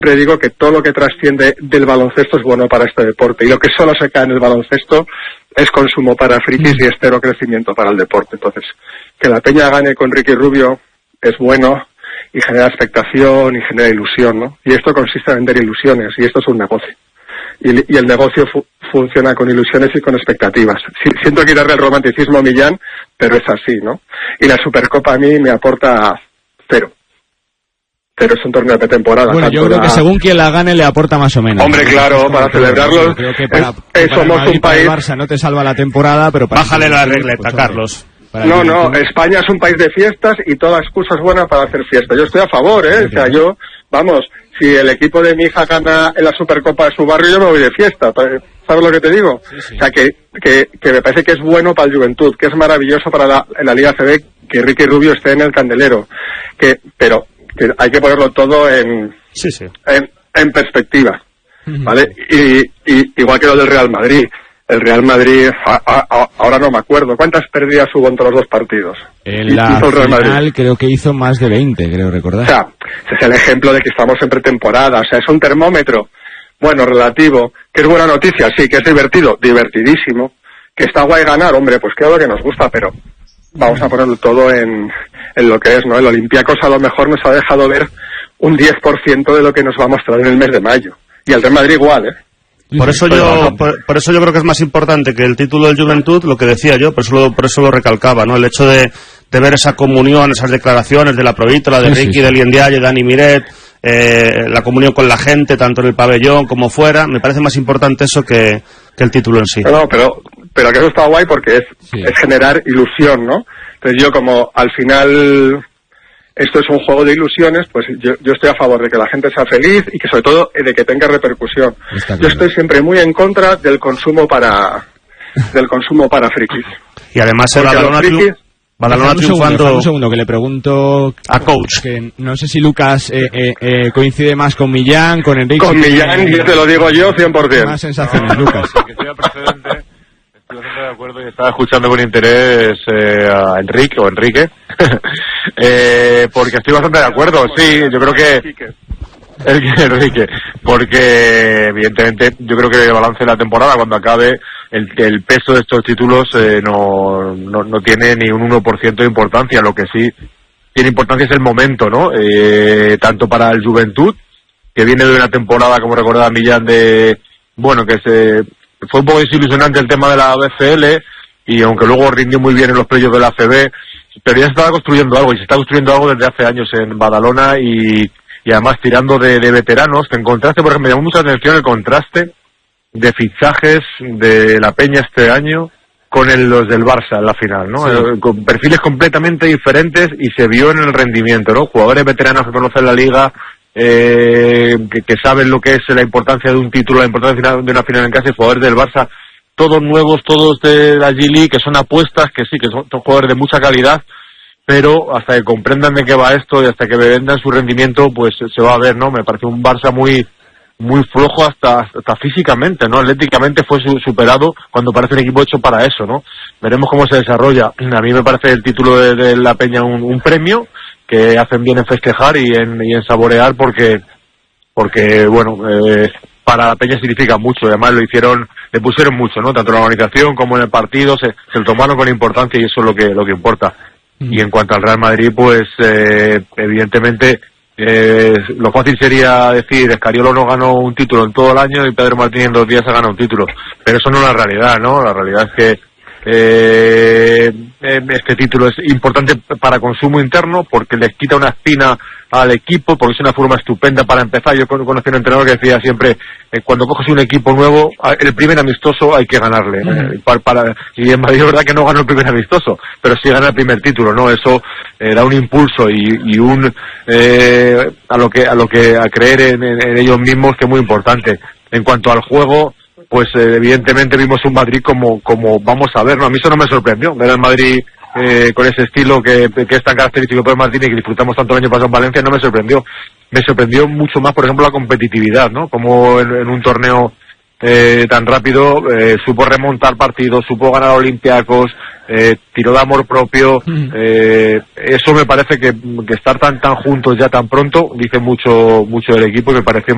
siempre digo que todo lo que trasciende del baloncesto es bueno para este deporte, y lo que solo se cae en el baloncesto es consumo para frikis y es cero crecimiento para el deporte. Entonces, que la Peña gane con Ricky Rubio es bueno y genera expectación y genera ilusión, ¿no? Y esto consiste en vender ilusiones, y esto es un negocio. Y el negocio funciona con ilusiones y con expectativas. Siento quitarle el romanticismo a Millán, pero es así, ¿no? Y la Supercopa a mí me aporta cero. Pero es un torneo de temporada. Bueno, yo creo que según quien la gane le aporta más o menos. Hombre, claro, para celebrarlo. Creo que para somos Madrid, un país. Para el Barça no te salva la temporada, pero para bájale la regleta, Carlos. No, España es un país de fiestas y toda excusa es buena para hacer fiesta. Yo estoy a favor, ¿eh? O sea, si el equipo de mi hija gana en la Supercopa de su barrio, yo me voy de fiesta. ¿Sabes lo que te digo? Sí. O sea, que me parece que es bueno para el Juventud, que es maravilloso para la Liga CB que Ricky Rubio esté en el candelero. Pero que hay que ponerlo todo en perspectiva, ¿vale? Y igual que lo del Real Madrid. El Real Madrid, ahora no me acuerdo, ¿cuántas pérdidas hubo entre los dos partidos? En la final creo que hizo más de 20, creo recordar. O sea, ese es el ejemplo de que estamos en pretemporada, o sea, es un termómetro, bueno, relativo, que es buena noticia, sí, que es divertido, divertidísimo, que está guay ganar, hombre, pues claro que nos gusta, pero vamos a ponerlo todo en lo que es, ¿no? El Olympiacos a lo mejor nos ha dejado ver un 10% de lo que nos va a mostrar en el mes de mayo, y el Real Madrid igual, ¿eh? Por eso yo creo que es más importante que el título del Juventud, lo que decía yo, por eso lo recalcaba, ¿no? El hecho de ver esa comunión, esas declaraciones de la Provítola, de Ricky, de Liendialle, de Dani Miret, la comunión con la gente, tanto en el pabellón como fuera, me parece más importante eso que el título en sí. No, pero que eso está guay porque es generar ilusión, ¿no? Entonces yo, como al final esto es un juego de ilusiones, pues yo estoy a favor de que la gente sea feliz y que sobre todo de que tenga repercusión. Yo estoy siempre muy en contra del consumo para frikis. Y además Badalona triunfando. Un segundo, que le pregunto a Coach. Que no sé si Lucas coincide más con Millán, con Enrique. Con Millán, yo te lo digo yo 100%. Más sensaciones, Lucas. Que estoy precedente. Estoy de acuerdo y estaba escuchando con interés a Enrique, porque estoy bastante de acuerdo, sí, yo creo que Enrique, porque evidentemente yo creo que el balance de la temporada cuando acabe el peso de estos títulos no tiene ni un 1% de importancia. Lo que sí tiene importancia es el momento, ¿no? Tanto para el Juventud, que viene de una temporada, como recordaba Millán, fue un poco desilusionante el tema de la BCL, y aunque luego rindió muy bien en los playoffs de la ACB, pero ya se estaba construyendo algo, y se está construyendo algo desde hace años en Badalona, y además tirando de veteranos. Te encontraste, por ejemplo, me llamó mucha atención el contraste de fichajes de la Peña este año con los del Barça en la final, ¿no? Sí. Con perfiles completamente diferentes, y se vio en el rendimiento, ¿no? Jugadores veteranos que conocen la liga, que saben lo que es la importancia de un título, la importancia de una final en casa, y jugadores del Barça, todos nuevos, todos de la G-League, que son apuestas, que sí, que son jugadores de mucha calidad, pero hasta que comprendan de qué va esto y hasta que vendan su rendimiento, pues se va a ver, ¿no? Me parece un Barça muy flojo hasta físicamente, ¿no? Atléticamente fue superado cuando parece un equipo hecho para eso, ¿no? Veremos cómo se desarrolla. A mí me parece el título de la Peña un premio que hacen bien en festejar y en saborear, porque bueno, para la Peña significa mucho, y además le pusieron mucho, ¿no? Tanto en la organización como en el partido, se lo tomaron con importancia, y eso es lo que importa. Y en cuanto al Real Madrid, pues evidentemente lo fácil sería decir Escariolo no ganó un título en todo el año y Pedro Martínez en 2 días ha ganado un título, pero eso no es la realidad, ¿no? La realidad es que este título es importante para consumo interno, porque les quita una espina al equipo, porque es una forma estupenda para empezar. Yo conocí a un entrenador que decía siempre, cuando coges un equipo nuevo, el primer amistoso hay que ganarle, y en Madrid es verdad que no ganó el primer amistoso, pero sí gana el primer título, ¿no? Eso da un impulso y un a creer en ellos mismos, que es muy importante. En cuanto al juego, pues evidentemente vimos un Madrid como vamos a ver, ¿no? A mí eso no me sorprendió, ver al Madrid con ese estilo que es tan característico de Martínez, que disfrutamos tanto el año pasado en Valencia. No me sorprendió. Me sorprendió mucho más, por ejemplo, la competitividad, ¿no? Como en un torneo tan rápido supo remontar partidos, supo ganar a Olympiacos, tiró de amor propio. Eso me parece que estar tan juntos ya tan pronto dice mucho del equipo, y me pareció